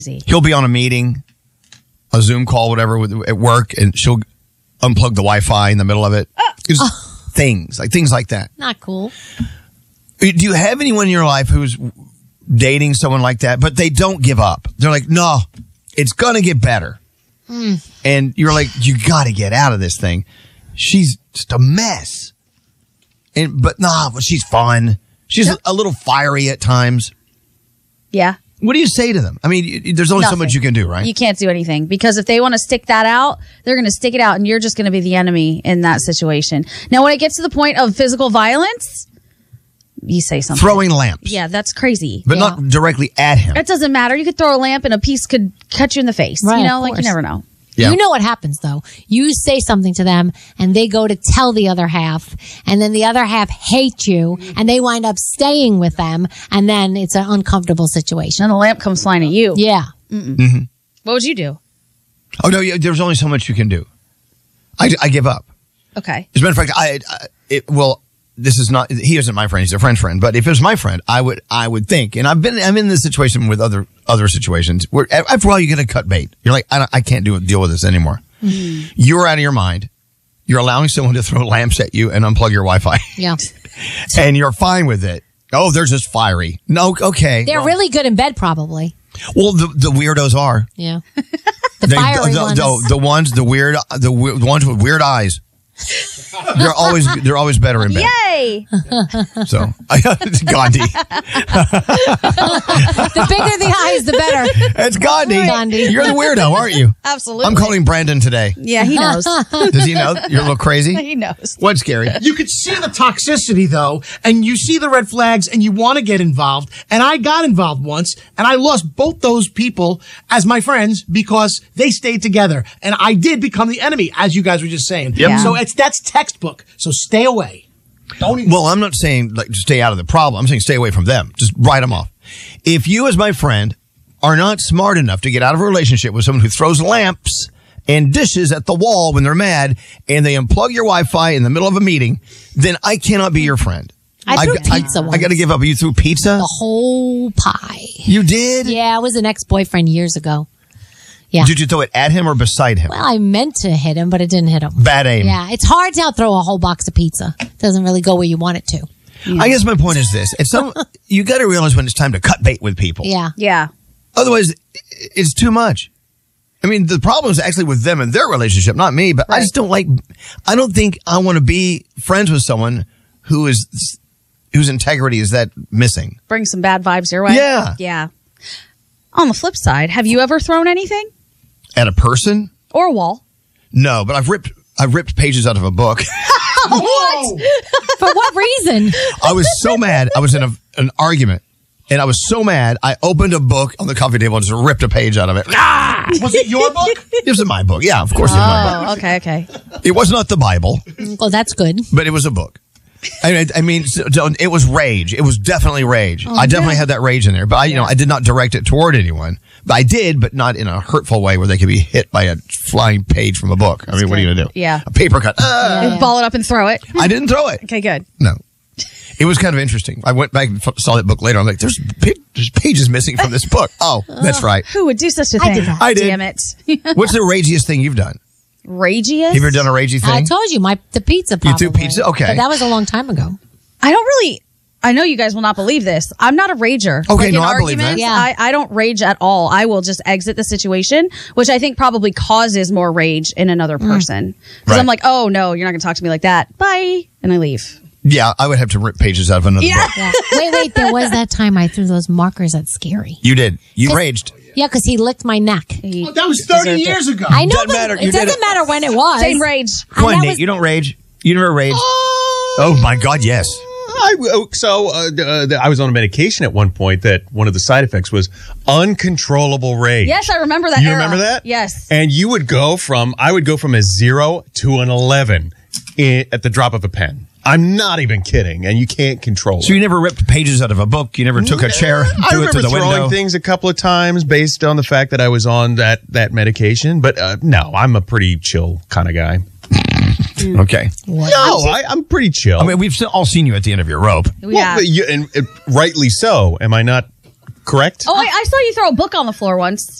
He'll be on a meeting, a Zoom call, whatever, at work, and she'll unplug the Wi-Fi in the middle of it. Things like that. Not cool. Do you have anyone in your life who's dating someone like that, but they don't give up? They're like, no, it's going to get better. And you're like, you got to get out of this thing. She's just a mess. But she's fun. She's a little fiery at times. Yeah. What do you say to them? I mean, there's only so much you can do, right? You can't do anything because if they want to stick that out, they're going to stick it out and you're just going to be the enemy in that situation. Now, when it gets to the point of physical violence, you say something. Throwing lamps. Yeah, that's crazy. But not directly at him. It doesn't matter. You could throw a lamp and a piece could cut you in the face. Right, you know, of like you course. never know. Yeah. You know what happens, though. You say something to them, and they go to tell the other half, and then the other half hates you, and they wind up staying with them, and then it's an uncomfortable situation. And the lamp comes flying at you. Yeah. Mm-hmm. What would you do? Oh, no, there's only so much you can do. I give up. Okay. As a matter of fact, this is not, he isn't my friend, he's a friend's friend, but if it was my friend, I would think, and I'm in this situation with other situations where after a while you get a cut bait. You're like, I can't deal with this anymore. Mm-hmm. You're out of your mind. You're allowing someone to throw lamps at you and unplug your Wi-Fi. Yeah. And you're fine with it. Oh, they're just fiery. No, okay. They're really good in bed, probably. Well, the weirdos are. Yeah. The fiery ones. The ones with weird eyes. They're always better in bed. Yay! So, Gandhi. The bigger the eyes, the better. It's Gandhi. Gandhi. You're the weirdo, aren't you? Absolutely. I'm calling Brandon today. Yeah, he knows. Does he know? You're a little crazy? He knows. What's scary? You could see the toxicity, though, and you see the red flags, and you want to get involved. And I got involved once, and I lost both those people as my friends because they stayed together. And I did become the enemy, as you guys were just saying. Yep. Yeah. So that's textbook. So stay away. Don't even. Well, I'm not saying like stay out of the problem. I'm saying stay away from them. Just write them off. If you, as my friend, are not smart enough to get out of a relationship with someone who throws lamps and dishes at the wall when they're mad and they unplug your Wi-Fi in the middle of a meeting, then I cannot be your friend. I threw pizza once. I got to give up. You threw pizza? The whole pie. You did? Yeah, it was an ex-boyfriend years ago. Yeah. Did you throw it at him or beside him? Well, I meant to hit him, but it didn't hit him. Bad aim. Yeah, it's hard to throw a whole box of pizza. It doesn't really go where you want it to. I guess my point is this. You got to realize when it's time to cut bait with people. Yeah. Yeah. Otherwise, it's too much. I mean, the problem is actually with them and their relationship, not me, but I don't think I want to be friends with someone whose integrity is that missing. Bring some bad vibes your way. Yeah. Yeah. On the flip side, have you ever thrown anything? At a person? Or a wall? No, but I've ripped pages out of a book. What? For what reason? I was so mad. I was in an argument, and I was so mad. I opened a book on the coffee table and just ripped a page out of it. Was it your book? It was in my book. Yeah, of course it was my book. Okay. It was not the Bible, Well, that's good. but it was a book. I mean, it was rage. It was definitely rage. I definitely had that rage in there, but I did not direct it toward anyone. But I did, but not in a hurtful way where they could be hit by a flying page from a book. I mean, what are you going to do? Yeah. A paper cut. Ball it up and throw it. I didn't throw it. Okay, good. No. It was kind of interesting. I went back and saw that book later. I'm like, there's pages missing from this book. Oh, that's right. Who would do such a thing? I did that. I did. Damn it. What's the ragiest thing you've done? Ragiest? Have you ever done a ragey thing? I told you, the pizza You probably. threw pizza? Okay. But that was a long time ago. I know you guys will not believe this. I'm not a rager. Okay, like no, in I believe that. arguments, Yeah. I don't rage at all. I will just exit the situation, which I think probably causes more rage in another person. Because Right. I'm like, oh no, you're not going to talk to me like that. Bye. And I leave. Yeah, I would have to rip pages out of another book. Yeah. Wait, there was that time I threw those markers at Scary. You did. You raged. Yeah, because he licked my neck. Oh, that was 30 years ago. I know, Doesn't but matter. You it did doesn't it. matter when it was. Same rage. Come on, that Nate. was- You don't rage. You never raged. Oh, my God, yes. I was on a medication at one point that one of the side effects was uncontrollable rage. Yes, I remember that You era. remember that? Yes. And I would go from a 0 to an 11 at the drop of a pen. I'm not even kidding, and you can't control So it. you never ripped pages out of a book? You never took a chair, I threw it remember to the throwing window? things a couple of times based on the fact that I was on that medication, but no, I'm a pretty chill kind of guy. Okay. I'm pretty chill. I mean, we've all seen you at the end of your rope. Yeah. Well, and rightly so. Am I not correct? Oh, I saw you throw a book on the floor once.